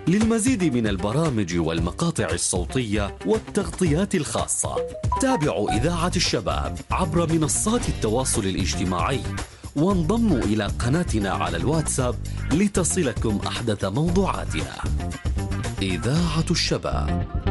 للمزيد من البرامج والمقاطع الصوتية والتغطيات الخاصة تابعوا إذاعة الشباب عبر منصات التواصل الاجتماعي، وانضموا إلى قناتنا على الواتساب لتصلكم أحدث موضوعاتنا. إذاعة الشباب.